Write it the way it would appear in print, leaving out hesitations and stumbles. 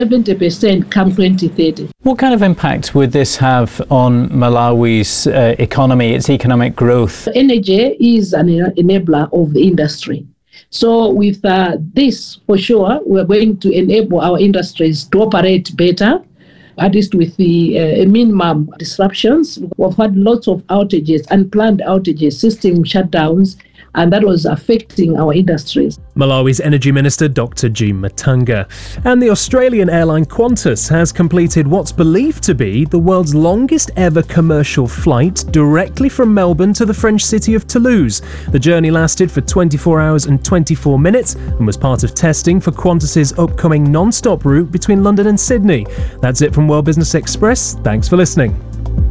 70% come 2030. What kind of impact would this have on Malawi's economy, its economic growth? Energy is an enabler of the industry. So with this, for sure, we're going to enable our industries to operate better, at least with the minimum disruptions. We've had lots of outages, unplanned outages, system shutdowns, and that was affecting our industries. Malawi's Energy Minister Dr. Jean Matanga. And the Australian airline Qantas has completed what's believed to be the world's longest ever commercial flight directly from Melbourne to the French city of Toulouse. The journey lasted for 24 hours and 24 minutes and was part of testing for Qantas's upcoming non-stop route between London and Sydney. That's it from World Business Express. Thanks for listening.